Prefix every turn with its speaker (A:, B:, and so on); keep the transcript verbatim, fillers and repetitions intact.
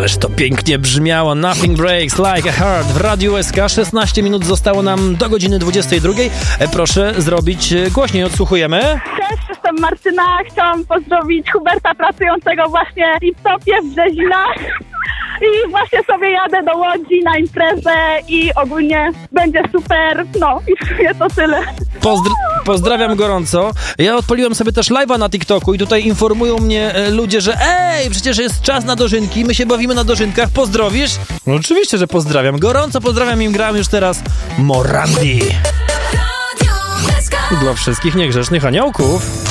A: Ależ to pięknie brzmiało. Nothing breaks like a heart w Radiu S K. szesnaście minut zostało nam do godziny dwudziestej drugiej. Proszę zrobić głośniej, odsłuchujemy.
B: Cześć, jestem Martyna. Chciałam pozdrowić Huberta pracującego właśnie w Liptopie w Brzezinach. I właśnie sobie jadę do Łodzi na imprezę i ogólnie będzie super. No i w sumie to tyle.
A: Pozdr- pozdrawiam gorąco. Ja odpaliłem sobie też live'a na TikToku i tutaj informują mnie e, ludzie, że ej, przecież jest czas na dożynki, my się bawimy na dożynkach, pozdrowisz? No oczywiście, że pozdrawiam. Gorąco pozdrawiam i gram już teraz Morandi. Dla wszystkich niegrzecznych aniołków.